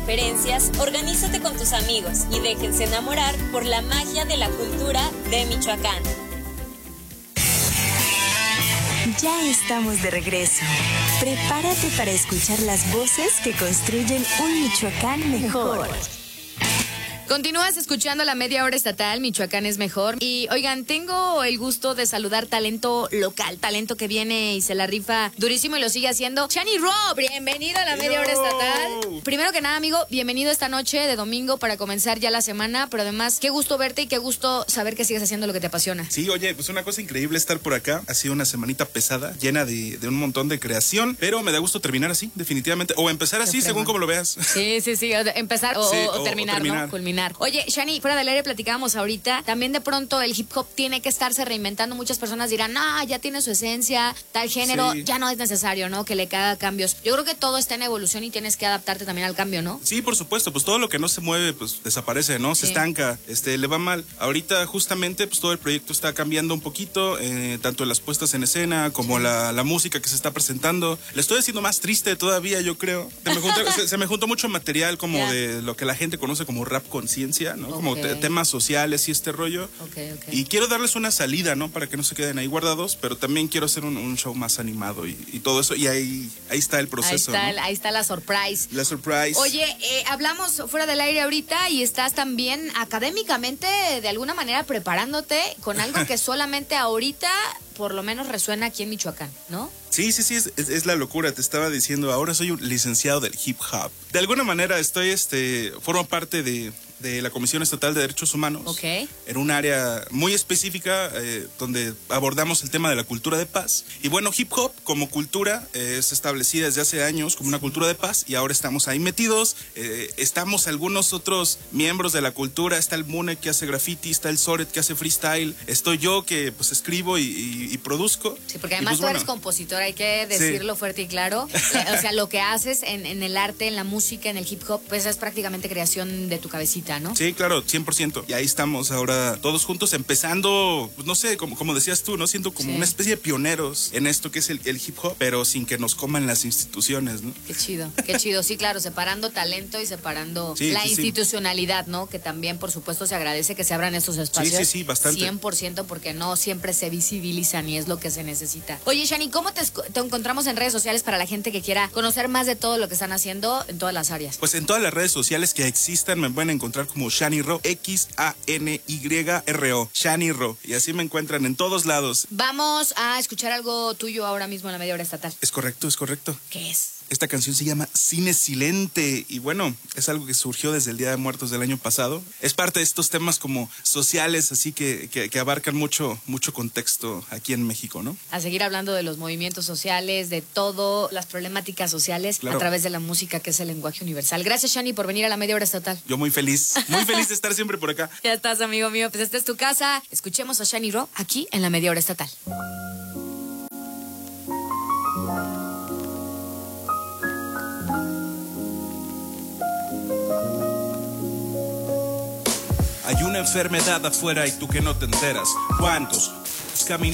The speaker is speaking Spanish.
conferencias, organízate con tus amigos y déjense enamorar por la magia de la cultura de Michoacán. Ya estamos de regreso. Prepárate para escuchar las voces que construyen un Michoacán mejor. Continúas escuchando la media hora estatal, Michoacán es mejor. Y oigan, tengo el gusto de saludar talento local, talento que viene y se la rifa durísimo y lo sigue haciendo. Shani Ro, bienvenido a la media hora estatal. Primero que nada, amigo, bienvenido esta noche de domingo para comenzar ya la semana, pero además, qué gusto verte y qué gusto saber que sigues haciendo lo que te apasiona. Sí, oye, pues una cosa increíble estar por acá. Ha sido una semanita pesada, llena de un montón de creación, pero me da gusto terminar así, definitivamente. O empezar así, según como lo veas. Sí, empezar o terminar, ¿no? Culminar. Oye, Shani, fuera del aire platicábamos ahorita, también de pronto el hip hop tiene que estarse reinventando. Muchas personas dirán, ya tiene su esencia, tal género, ya no es necesario, ¿no? Que le haga cambios. Yo creo que todo está en evolución y tienes que adaptarte también al cambio, ¿no? Sí, por supuesto, pues todo lo que no se mueve, pues desaparece, ¿no? Se estanca, le va mal. Ahorita justamente, pues todo el proyecto está cambiando un poquito, tanto en las puestas en escena como la música que se está presentando. Le estoy haciendo más triste todavía, yo creo. Se me juntó mucho material como de lo que la gente conoce como rap conciencia, ¿no? Como temas sociales y este rollo. Y quiero darles una salida, ¿no? Para que no se queden ahí guardados, pero también quiero hacer un show más animado y todo eso. Y ahí está el proceso. Ahí está la surprise. La surprise. Oye, hablamos fuera del aire ahorita y estás también académicamente, de alguna manera, preparándote con algo que solamente ahorita, por lo menos, resuena aquí en Michoacán, ¿no? Sí, es la locura. Te estaba diciendo, ahora soy un licenciado del hip hop. De alguna manera formo parte de la Comisión Estatal de Derechos Humanos, en un área muy específica donde abordamos el tema de la cultura de paz. Y bueno, hip hop como cultura es establecida desde hace años como una cultura de paz y ahora estamos ahí metidos. Estamos algunos otros miembros de la cultura. Está el Mune que hace graffiti, está el Soret que hace freestyle, estoy yo que pues escribo y produzco. Sí, porque además tú eres compositor, hay que decirlo fuerte y claro. O sea, lo que haces en el arte, en la música, en el hip hop, pues es prácticamente creación de tu cabecita, ¿no? Sí, claro, 100%. Y ahí estamos ahora todos juntos empezando, pues no sé, como decías tú, ¿no? Siendo como una especie de pioneros en esto que es el hip hop, pero sin que nos coman las instituciones, ¿no? Qué chido. Sí, claro, separando talento y separando la institucionalidad, ¿no? Que también, por supuesto, se agradece que se abran estos espacios. Sí, bastante. 100%, porque no siempre se visibilizan y es lo que se necesita. Oye, Shani, ¿cómo te encontramos en redes sociales para la gente que quiera conocer más de todo lo que están haciendo en todas las áreas? Pues en todas las redes sociales que existan me pueden encontrar como Shani Ro, XANYRO, Shani Ro, y así me encuentran en todos lados. Vamos a escuchar algo tuyo ahora mismo en la media hora estatal. Es correcto. ¿Qué es? Esta canción se llama Cine Silente y bueno, es algo que surgió desde el Día de Muertos del año pasado. Es parte de estos temas como sociales, así que abarcan mucho contexto aquí en México, ¿no? A seguir hablando de los movimientos sociales, de todo, las problemáticas sociales, a través de la música, que es el lenguaje universal. Gracias, Shani, por venir a la media hora estatal. Yo muy feliz de estar siempre por acá. Ya estás, amigo mío, pues esta es tu casa. Escuchemos a Shani Ro aquí en la media hora estatal. Hay una enfermedad afuera y tú que no te enteras. ¿Cuántos caminan